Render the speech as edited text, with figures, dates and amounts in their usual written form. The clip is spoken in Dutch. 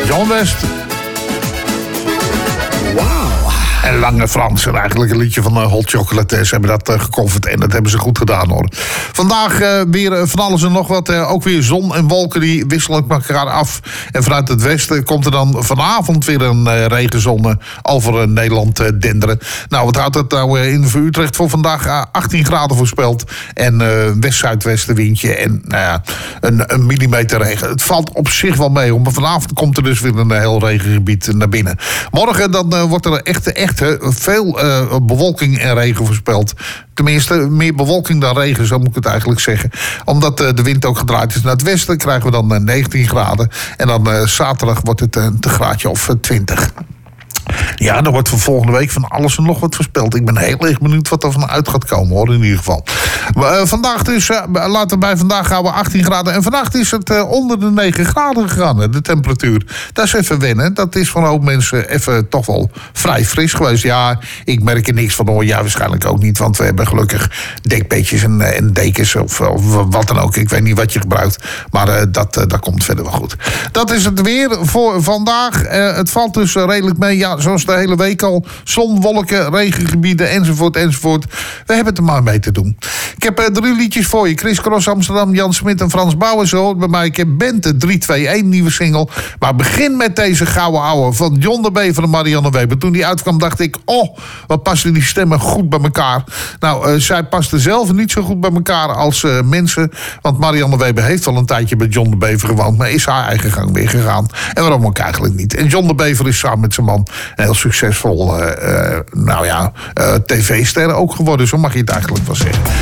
John West. En Lange Frans, en eigenlijk een liedje van Hot Chocolate. Ze hebben dat gecoverd en dat hebben ze goed gedaan, hoor. Vandaag weer van alles en nog wat. Ook weer zon en wolken die wisselen elkaar af. En vanuit het westen komt er dan vanavond weer een regenzone over Nederland denderen. Nou, wat houdt het nou in voor Utrecht voor vandaag? 18 graden voorspeld. En west-zuidwestenwindje. En een millimeter regen. Het valt op zich wel mee, maar vanavond komt er dus weer een heel regengebied naar binnen. Morgen dan wordt er echt veel bewolking en regen voorspeld. Tenminste, meer bewolking dan regen, zo moet ik het eigenlijk zeggen. Omdat de wind ook gedraaid is naar het westen, krijgen we dan 19 graden. En dan zaterdag wordt het een graadje of 20. Ja, er wordt voor volgende week van alles en nog wat voorspeld. Ik ben heel erg benieuwd wat er van uit gaat komen, hoor, in ieder geval. Vandaag dus, laten we bij vandaag houden 18 graden. En vannacht is het onder de 9 graden gegaan, de temperatuur. Dat is even wennen. Dat is voor een hoop mensen even toch wel vrij fris geweest. Ja, ik merk er niks van, hoor. Ja, waarschijnlijk ook niet, want we hebben gelukkig dekbeetjes en dekens of wat dan ook. Ik weet niet wat je gebruikt, maar dat komt verder wel goed. Dat is het weer voor vandaag. Het valt dus redelijk mee. Ja, zoals de hele week al. Zon, wolken, regengebieden, enzovoort, enzovoort. We hebben het er maar mee te doen. Ik heb 3 liedjes voor je. Chris Cross, Amsterdam, Jan Smit en Frans Bauer. Zo hoort bij mij. Ik heb Bente 321, nieuwe single. Maar begin met deze gouden ouwe van John de Bever en Marianne Weber. Toen die uitkwam dacht ik, wat passen die stemmen goed bij elkaar. Nou, zij pasten zelf niet zo goed bij elkaar als mensen. Want Marianne Weber heeft al een tijdje bij John de Bever gewoond. Maar is haar eigen gang weer gegaan. En waarom ook eigenlijk niet. En John de Bever is samen met zijn man een heel succesvol tv-ster ook geworden. Zo mag je het eigenlijk wel zeggen.